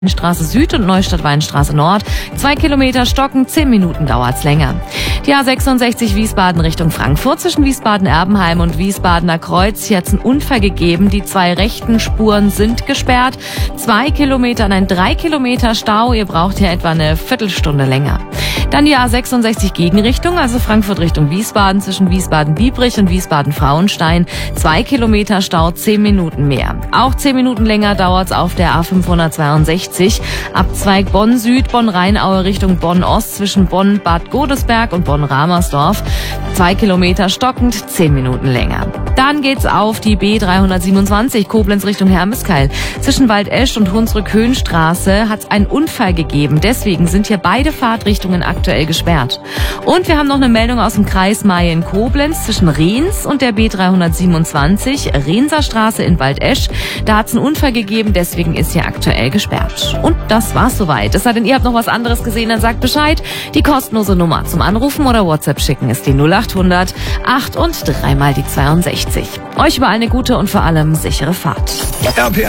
Straße Süd und Neustadt-Weinstraße Nord. 2 Kilometer stocken, 10 Minuten dauert's länger. Die A66 Wiesbaden Richtung Frankfurt zwischen Wiesbaden-Erbenheim und Wiesbadener Kreuz. Hier hat's einen Unfall gegeben. Die 2 rechten Spuren sind gesperrt. 2 Kilometer, nein 3 Kilometer Stau. Ihr braucht hier etwa eine Viertelstunde länger. Dann die A66 Gegenrichtung, also Frankfurt Richtung Wiesbaden zwischen Wiesbaden-Biebrich und Wiesbaden-Frauenstein. 2 Kilometer Stau, 10 Minuten mehr. Auch 10 Minuten länger dauert's auf der A562. Abzweig Bonn Süd, Bonn-Rheinaue Richtung Bonn Ost zwischen Bonn-Bad Godesberg und Bonn-Ramersdorf. 2 Kilometer stockend, 10 Minuten länger. Dann geht's auf die B327 Koblenz Richtung Hermeskeil. Zwischen Waldesch und Hunsrück-Höhenstraße hat's einen Unfall gegeben. Deswegen sind hier beide Fahrtrichtungen aktuell gesperrt. Und wir haben noch eine Meldung aus dem Kreis Mayen-Koblenz zwischen Rehns und der B327 Rhenser Straße in Waldesch. Da hat's einen Unfall gegeben, deswegen ist hier aktuell gesperrt. Und das war's soweit. Es sei denn, ihr habt noch was anderes gesehen, dann sagt Bescheid. Die kostenlose Nummer zum Anrufen oder WhatsApp schicken ist die 0800 8 und 3 mal die 62. Euch überall eine gute und vor allem sichere Fahrt. RPR